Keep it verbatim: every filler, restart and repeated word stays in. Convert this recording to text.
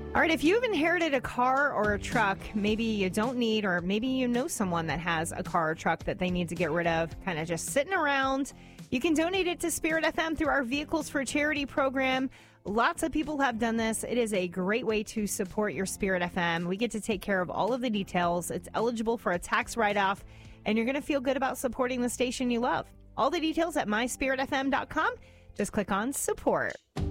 All right, if you've inherited a car or a truck, maybe you don't need, or maybe you know someone that has a car or truck that they need to get rid of, kind of just sitting around, you can donate it to Spirit F M through our Vehicles for Charity program. Lots of people have done this. It is a great way to support your Spirit F M. We get to take care of all of the details. It's eligible for a tax write-off, and you're going to feel good about supporting the station you love. All the details at my spirit f m dot com. Just click on support.